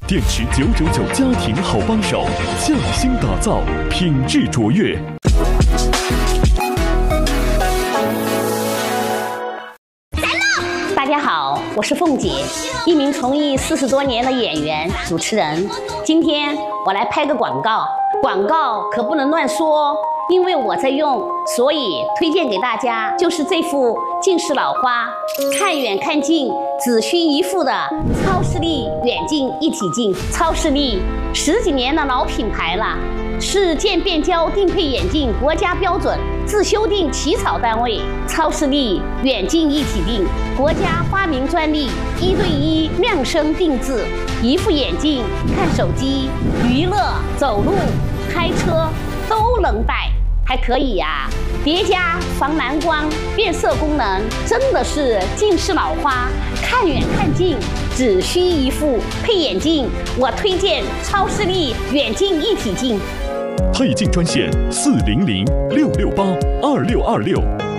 电池999家庭好帮手，匠心打造，品质卓越。 大家好，我是凤姐，一名从艺40多年的演员、主持人。今天我来拍个广告，广告可不能乱说，因为我在用，所以推荐给大家就是这副近视老花，看远看近只需一副的超视力远近一体镜。超视力10几年的老品牌了，是渐变焦定配眼镜国家标准自修订起草单位。超视力远近一体镜，国家发明专利，1对1量身定制，一副眼镜看手机、娱乐、走路、开车都能戴，还可以叠加防蓝光、变色功能，真的是近视老花看远看近只需一副配眼镜。我推荐超视力远近一体镜。 配镜专线400-668-2626。